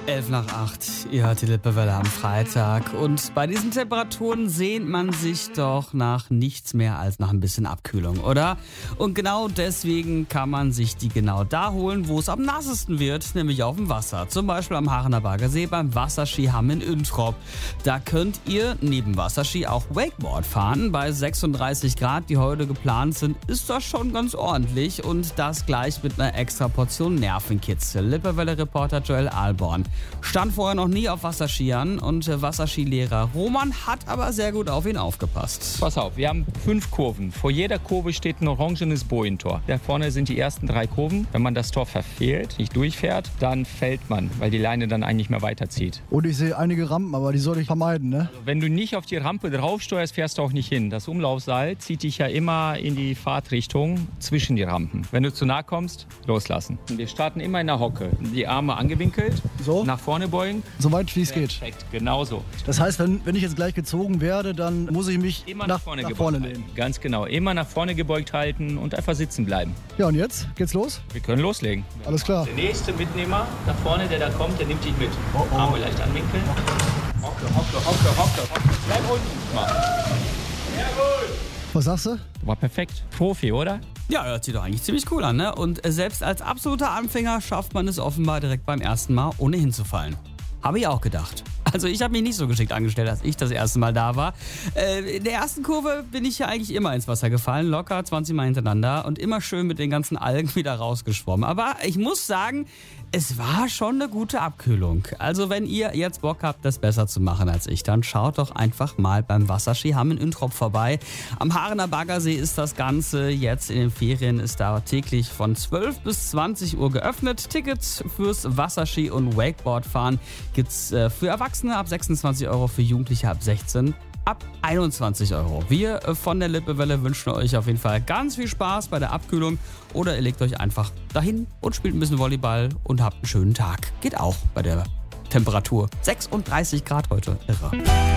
7:11, ihr hört die Lippewelle am Freitag. Und bei diesen Temperaturen sehnt man sich doch nach nichts mehr als nach ein bisschen Abkühlung, oder? Und genau deswegen kann man sich die genau da holen, wo es am nassesten wird, nämlich auf dem Wasser. Zum Beispiel am Haarener Baggersee beim Wasserskihamm in Üntrop. Da könnt ihr neben Wasserski auch Wakeboard fahren. Bei 36 Grad, die heute geplant sind, ist das schon ganz ordentlich. Und das gleich mit einer extra Portion Nervenkitzel. Lippewelle-Reporter Joel Alborn stand vorher noch nie auf Wasserskiern und Wasserskilehrer Roman hat aber sehr gut auf ihn aufgepasst. Pass auf, wir haben 5 Kurven. Vor jeder Kurve steht ein orangenes Bojentor. Da vorne sind die ersten 3 Kurven. Wenn man das Tor verfehlt, nicht durchfährt, dann fällt man, weil die Leine dann eigentlich nicht mehr weiterzieht. Und ich sehe einige Rampen, aber die soll ich vermeiden, ne? Also wenn du nicht auf die Rampe draufsteuerst, fährst du auch nicht hin. Das Umlaufseil zieht dich ja immer in die Fahrtrichtung zwischen die Rampen. Wenn du zu nah kommst, loslassen. Wir starten immer in der Hocke. Die Arme angewinkelt, So? nach vorne beugen. So weit wie es geht. Perfekt, genau so. Das heißt, wenn ich jetzt gleich gezogen werde, dann muss ich mich Immer nach vorne lehnen. halten. Ganz genau. Immer nach vorne gebeugt halten und einfach sitzen bleiben. Ja, und jetzt? Geht's los? Wir können loslegen. Alles klar. Der nächste Mitnehmer da vorne, der da kommt, der nimmt dich mit. Arme leicht anwinkeln. Hocke. Bleib unten. Mal. Was sagst du? War perfekt. Profi, oder? Ja, hört sich doch eigentlich ziemlich cool an, ne? Und selbst als absoluter Anfänger schafft man es offenbar direkt beim ersten Mal, ohne hinzufallen. Habe ich auch gedacht. Also ich habe mich nicht so geschickt angestellt, als ich das erste Mal da war. In der ersten Kurve bin ich ja eigentlich immer ins Wasser gefallen, locker 20 Mal hintereinander und immer schön mit den ganzen Algen wieder rausgeschwommen. Aber ich muss sagen, es war schon eine gute Abkühlung. Also wenn ihr jetzt Bock habt, das besser zu machen als ich, dann schaut doch einfach mal beim Wasserskihamm in Üntrop vorbei. Am Haarener Baggersee ist das Ganze jetzt in den Ferien, ist da täglich von 12 bis 20 Uhr geöffnet. Tickets fürs Wasserski- und Wakeboardfahren gibt's für Erwachsene ab 26 Euro, für Jugendliche ab 16 ab 21 Euro. Wir von der Lippewelle wünschen euch auf jeden Fall ganz viel Spaß bei der Abkühlung oder ihr legt euch einfach dahin und spielt ein bisschen Volleyball und habt einen schönen Tag. Geht auch bei der Temperatur. 36 Grad heute. Irre.